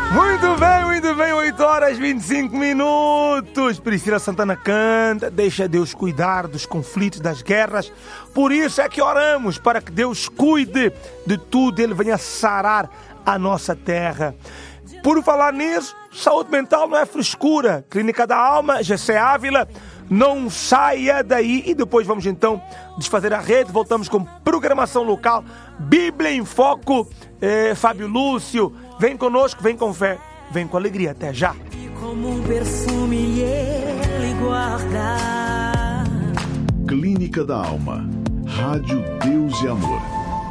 Muito bem, 8 horas e 25 minutos. Priscila Santana canta, deixa Deus cuidar dos conflitos, das guerras. Por isso é que oramos para que Deus cuide de tudo, Ele venha sarar a nossa terra. Por falar nisso, saúde mental não é frescura. Clínica da Alma, GC Ávila, não saia daí. E depois vamos então desfazer a rede, voltamos com programação local, Bíblia em Foco, Fábio Lúcio, vem conosco, vem com fé, vem com alegria, até já. Como um perfume ele guarda. Clínica da Alma, Rádio Deus e Amor.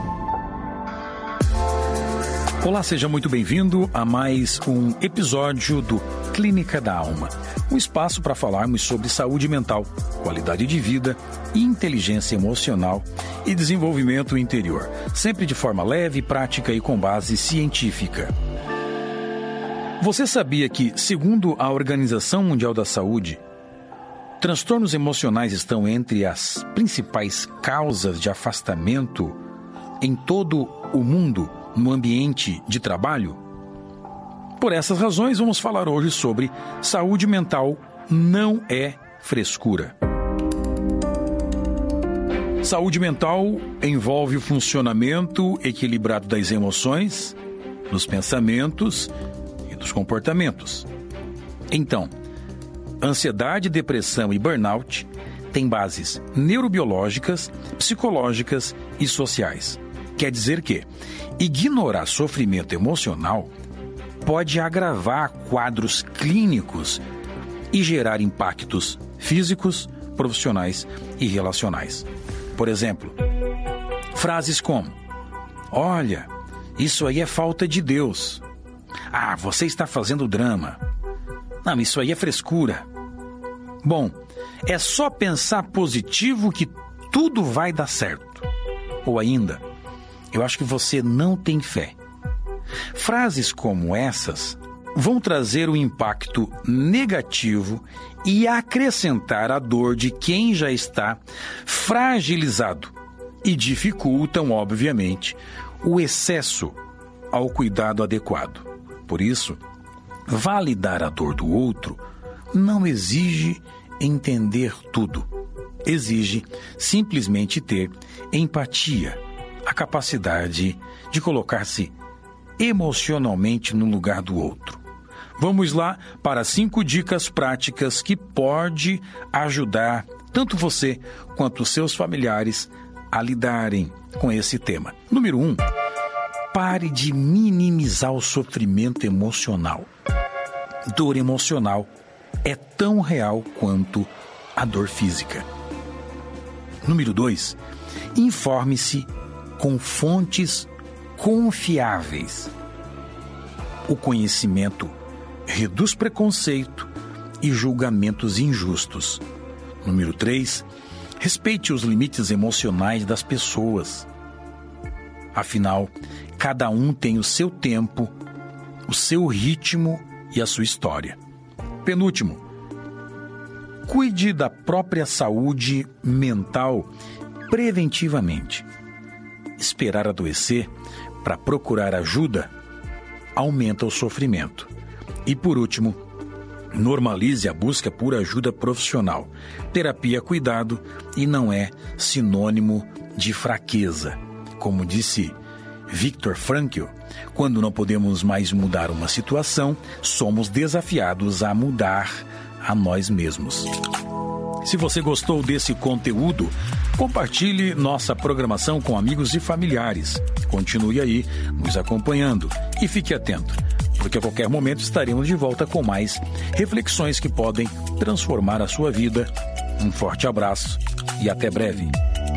Olá, seja muito bem-vindo a mais um episódio do Clínica da Alma, um espaço para falarmos sobre saúde mental, qualidade de vida, inteligência emocional e desenvolvimento interior, sempre de forma leve, prática e com base científica. Você sabia que, segundo a Organização Mundial da Saúde, transtornos emocionais estão entre as principais causas de afastamento em todo o mundo no ambiente de trabalho? Por essas razões, vamos falar hoje sobre saúde mental não é frescura. Saúde mental envolve o funcionamento equilibrado das emoções, dos pensamentos e dos comportamentos. Então, ansiedade, depressão e burnout têm bases neurobiológicas, psicológicas e sociais. Quer dizer que ignorar sofrimento emocional pode agravar quadros clínicos e gerar impactos físicos, profissionais e relacionais. Por exemplo, frases como: olha, isso aí é falta de Deus. Ah, você está fazendo drama. Não, isso aí é frescura. Bom, é só pensar positivo que tudo vai dar certo. Ou ainda, eu acho que você não tem fé. Frases como essas vão trazer um impacto negativo e acrescentar a dor de quem já está fragilizado e dificultam, obviamente, o excesso ao cuidado adequado. Por isso, validar a dor do outro não exige entender tudo. Exige simplesmente ter empatia, a capacidade de colocar-se emocionalmente no lugar do outro. Vamos lá para 5 dicas práticas que pode ajudar tanto você quanto os seus familiares a lidarem com esse tema. Número 1, pare de minimizar o sofrimento emocional. Dor emocional é tão real quanto a dor física. Número 2, informe-se com fontes confiáveis. O conhecimento reduz preconceito e julgamentos injustos. Número 3, respeite os limites emocionais das pessoas. Afinal, cada um tem o seu tempo, o seu ritmo e a sua história. Penúltimo, cuide da própria saúde mental preventivamente. Esperar adoecer para procurar ajuda aumenta o sofrimento. E por último, normalize a busca por ajuda profissional. Terapia é cuidado e não é sinônimo de fraqueza. Como disse Viktor Frankl, quando não podemos mais mudar uma situação, somos desafiados a mudar a nós mesmos. Se você gostou desse conteúdo, compartilhe nossa programação com amigos e familiares. Continue aí nos acompanhando e fique atento, porque a qualquer momento estaremos de volta com mais reflexões que podem transformar a sua vida. Um forte abraço e até breve.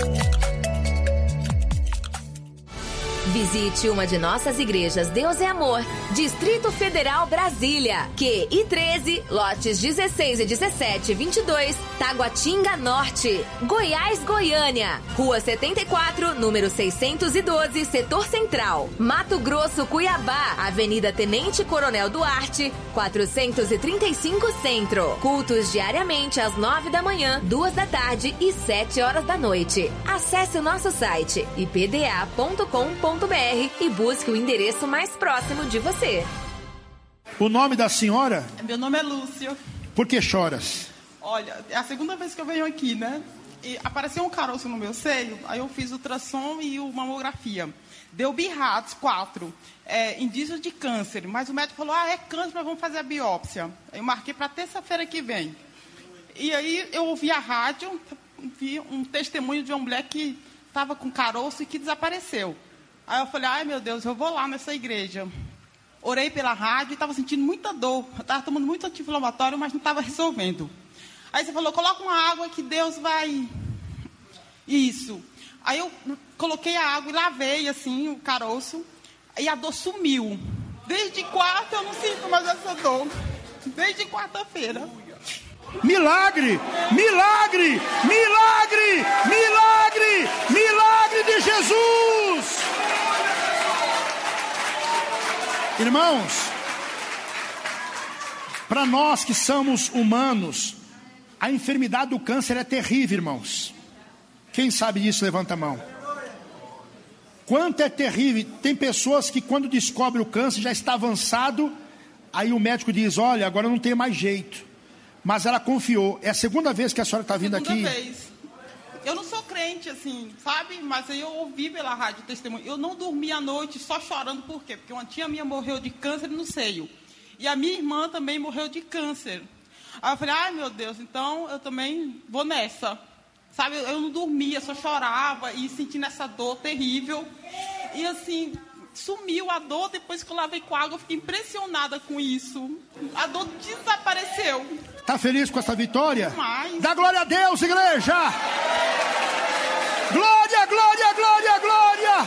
Visite uma de nossas igrejas Deus é Amor, Distrito Federal, Brasília, QI 13, lotes 16 e 17, 22, Taguatinga Norte, Goiás, Goiânia, Rua 74, número 612, Setor Central, Mato Grosso, Cuiabá, Avenida Tenente Coronel Duarte, 435 Centro. Cultos diariamente às 9 da manhã, 2 da tarde e 7 horas da noite. Acesse o nosso site ipda.com.br e busque o endereço mais próximo de você. O nome da senhora? Meu nome é Lúcia. Por que choras? Olha, é a segunda vez que eu venho aqui, né? E apareceu um caroço no meu seio, aí eu fiz ultrassom e uma mamografia. Deu BRAF 4, indícios de câncer. Mas o médico falou, é câncer, mas vamos fazer a biópsia. Aí eu marquei para terça-feira que vem. E aí eu ouvi a rádio, vi um testemunho de uma mulher que estava com caroço e que desapareceu. Aí eu falei, ai meu Deus, eu vou lá nessa igreja. Orei pela rádio e estava sentindo muita dor. Eu estava tomando muito anti-inflamatório, mas não estava resolvendo. Aí você falou, coloca uma água que Deus vai... Isso. Aí eu coloquei a água e lavei, assim, o caroço. E a dor sumiu. Desde quarta eu não sinto mais essa dor. Desde quarta-feira. Milagre! Milagre! Milagre! Milagre! Milagre de Jesus! Irmãos, para nós que somos humanos, a enfermidade do câncer é terrível, irmãos. Quem sabe disso, levanta a mão. Quanto é terrível. Tem pessoas que quando descobrem o câncer já está avançado, aí o médico diz, olha, agora não tem mais jeito. Mas ela confiou. É a segunda vez que a senhora está vindo aqui? Segunda vez. Eu não sou crente, assim, sabe? Mas aí eu ouvi pela rádio testemunho. Eu não dormi à noite só chorando, por quê? Porque uma tia minha morreu de câncer no seio. E a minha irmã também morreu de câncer. Aí eu falei, ai meu Deus, então eu também vou nessa. Sabe, eu não dormia, só chorava e sentindo essa dor terrível. E assim, sumiu a dor, depois que eu lavei com água, eu fiquei impressionada com isso. A dor desapareceu. Está feliz com essa vitória? Demais. Dá glória a Deus, igreja! Glória, glória, glória, glória!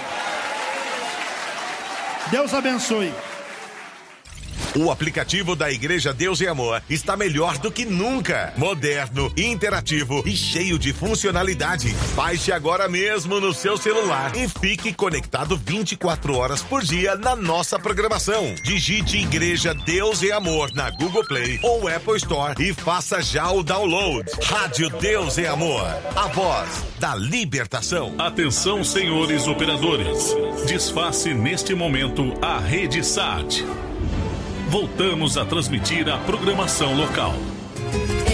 Deus abençoe. O aplicativo da Igreja Deus e Amor está melhor do que nunca. Moderno, interativo e cheio de funcionalidade. Baixe agora mesmo no seu celular e fique conectado 24 horas por dia na nossa programação. Digite Igreja Deus e Amor na Google Play ou Apple Store e faça já o download. Rádio Deus e Amor, a voz da libertação. Atenção, senhores operadores. Desface neste momento a rede SAT. Voltamos a transmitir a programação local.